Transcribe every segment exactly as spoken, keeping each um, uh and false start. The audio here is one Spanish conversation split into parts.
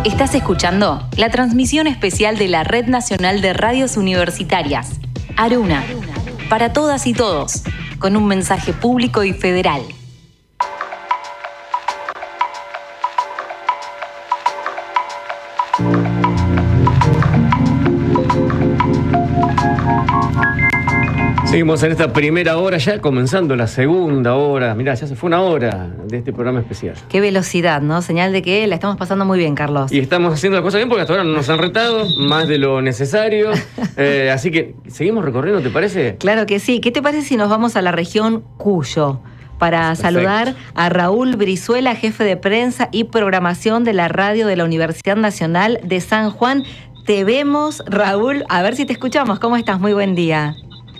Estás escuchando la transmisión especial de la Red Nacional de Radios Universitarias, Aruna, para todas y todos, con un mensaje público y federal. Seguimos en esta primera hora, ya comenzando la segunda hora. Mirá, ya se fue una hora de este programa especial. Qué velocidad, ¿no? Señal de que la estamos pasando muy bien, Carlos. Y estamos haciendo la cosa bien porque hasta ahora no nos han retado, más de lo necesario. Eh, así que seguimos recorriendo, ¿te parece? Claro que sí. ¿Qué te parece si nos vamos a la región Cuyo? Para Perfecto. Saludar a Raúl Brizuela, jefe de prensa y programación de la radio de la Universidad Nacional de San Juan. Te vemos, Raúl. A ver si te escuchamos. ¿Cómo estás? Muy buen día.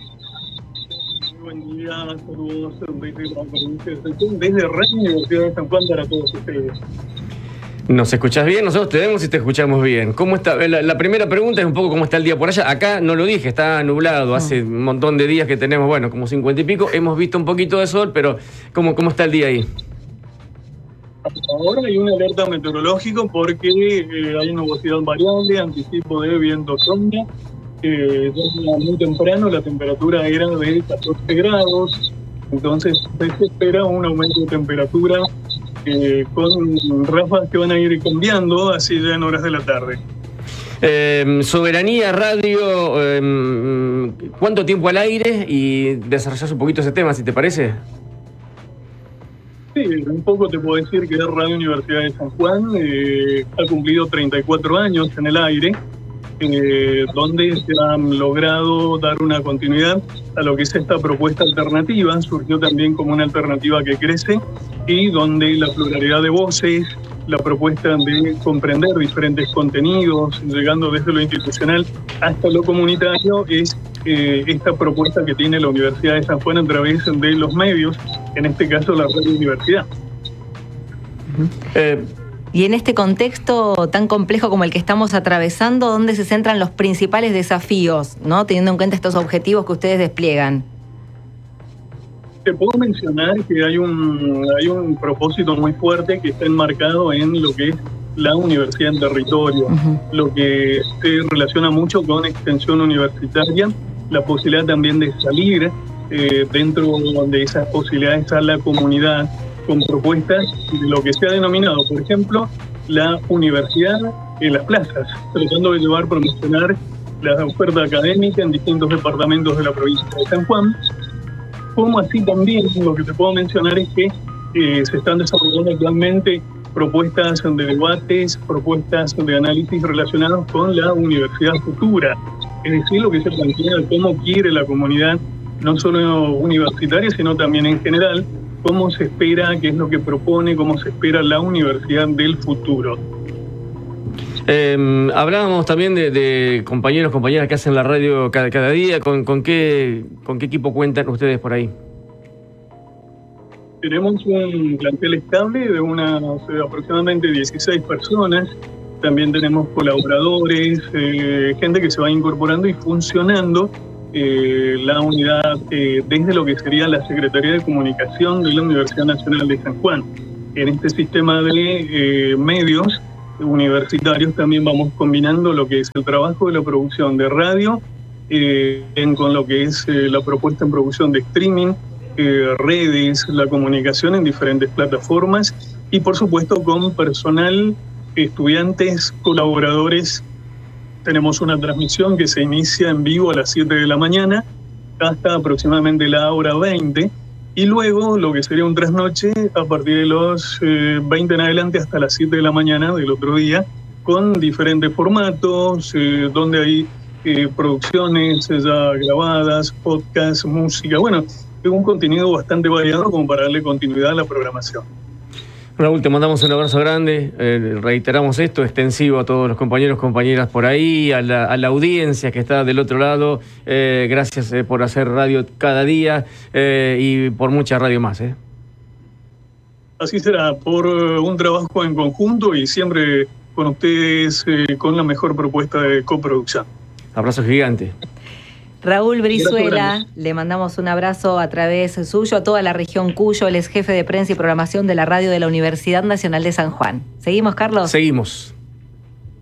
Buen día, saludos desde la provincia de San Juan, desde Radio Universidad de San Juan para todos ustedes. ¿Nos escuchás bien? Nosotros te vemos y te escuchamos bien. ¿Cómo está? La, la primera pregunta es un poco cómo está el día por allá. Acá no lo dije, está nublado. Hace un montón de días que tenemos, bueno, como cincuenta y pico. Hemos visto un poquito de sol, pero ¿cómo, cómo está el día ahí? Ahora hay una alerta meteorológica porque eh, hay nubosidad variable, anticipo de viento sonda. Eh, ya muy temprano la temperatura era de catorce grados, entonces se espera un aumento de temperatura eh, con ráfagas que van a ir cambiando así ya en horas de la tarde. Eh, Soberanía Radio, eh, ¿cuánto tiempo al aire? Y desarrollás un poquito ese tema, si te parece. Sí, un poco te puedo decir que Radio Universidad de San Juan eh, ha cumplido treinta y cuatro años en el aire. Eh, donde se han logrado dar una continuidad a lo que es esta propuesta alternativa. Surgió también como una alternativa que crece y donde la pluralidad de voces, la propuesta de comprender diferentes contenidos, llegando desde lo institucional hasta lo comunitario, es eh, esta propuesta que tiene la Universidad de San Juan a través de los medios, en este caso la Radio Universidad. Uh-huh. Eh... Y en este contexto tan complejo como el que estamos atravesando, ¿dónde se centran los principales desafíos, ¿no? Teniendo en cuenta estos objetivos que ustedes despliegan? Te puedo mencionar que hay un, hay un propósito muy fuerte que está enmarcado en lo que es la universidad en territorio, uh-huh. Lo que se relaciona mucho con extensión universitaria, la posibilidad también de salir eh, dentro de esas posibilidades a la comunidad, con propuestas de lo que se ha denominado, por ejemplo, la universidad en las plazas, tratando de llevar, promocionar la oferta académica en distintos departamentos de la provincia de San Juan, como así también lo que te puedo mencionar es que eh, se están desarrollando actualmente propuestas de debates, propuestas de análisis relacionados con la universidad futura, es decir, lo que se plantea, cómo quiere la comunidad, no solo universitaria, sino también en general, cómo se espera, qué es lo que propone, cómo se espera la universidad del futuro. Eh, hablábamos también de, de compañeros, compañeras que hacen la radio cada, cada día. ¿Con, con, qué, ¿Con qué equipo cuentan ustedes por ahí? Tenemos un plantel estable de unas de aproximadamente dieciséis personas. También tenemos colaboradores, eh, gente que se va incorporando y funcionando Eh, la unidad eh, desde lo que sería la Secretaría de Comunicación de la Universidad Nacional de San Juan. En este sistema de eh, medios universitarios también vamos combinando lo que es el trabajo de la producción de radio eh, en, con lo que es eh, la propuesta en producción de streaming, eh, redes, la comunicación en diferentes plataformas y por supuesto con personal, estudiantes, colaboradores. Tenemos una transmisión que se inicia en vivo a las siete de la mañana hasta aproximadamente la hora veinte y luego lo que sería un trasnoche a partir de los eh, veinte en adelante hasta las siete de la mañana del otro día con diferentes formatos eh, donde hay eh, producciones ya grabadas, podcasts, música, bueno, es un contenido bastante variado como para darle continuidad a la programación. Raúl, te mandamos un abrazo grande, eh, reiteramos esto, extensivo a todos los compañeros, compañeras por ahí, a la, a la audiencia que está del otro lado, eh, gracias eh, por hacer radio cada día eh, y por mucha radio más. Eh. Así será, por un trabajo en conjunto y siempre con ustedes eh, con la mejor propuesta de coproducción. Abrazo gigante. Raúl Brizuela, le mandamos un abrazo a través suyo a toda la región Cuyo. Él es jefe de prensa y programación de la radio de la Universidad Nacional de San Juan. ¿Seguimos, Carlos? Seguimos.